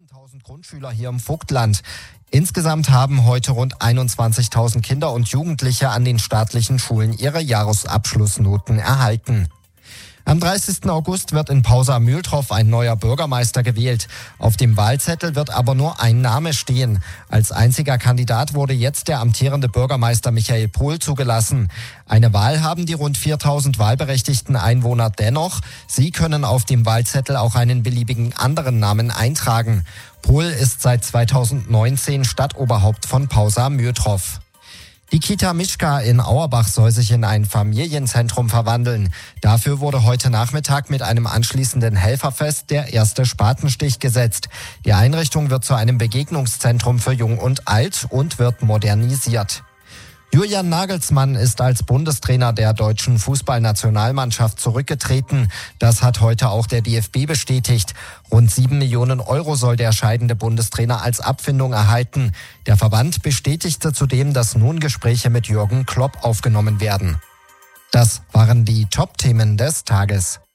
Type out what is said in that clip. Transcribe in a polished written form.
1000 Grundschüler hier im Vogtland. Insgesamt haben heute rund 21.000 Kinder und Jugendliche an den staatlichen Schulen ihre Jahresabschlussnoten erhalten. Am 30. August wird in Pausa-Mühltroff ein neuer Bürgermeister gewählt. Auf dem Wahlzettel wird aber nur ein Name stehen. Als einziger Kandidat wurde jetzt der amtierende Bürgermeister Michael Pohl zugelassen. Eine Wahl haben die rund 4.000 wahlberechtigten Einwohner dennoch. Sie können auf dem Wahlzettel auch einen beliebigen anderen Namen eintragen. Pohl ist seit 2019 Stadtoberhaupt von Pausa-Mühltroff. Die Kita Mischka in Auerbach soll sich in ein Familienzentrum verwandeln. Dafür wurde heute Nachmittag mit einem anschließenden Helferfest der erste Spatenstich gesetzt. Die Einrichtung wird zu einem Begegnungszentrum für Jung und Alt und wird modernisiert. Julian Nagelsmann ist als Bundestrainer der deutschen Fußballnationalmannschaft zurückgetreten. Das hat heute auch der DFB bestätigt. Rund 7 Millionen Euro soll der scheidende Bundestrainer als Abfindung erhalten. Der Verband bestätigte zudem, dass nun Gespräche mit Jürgen Klopp aufgenommen werden. Das waren die Top-Themen des Tages.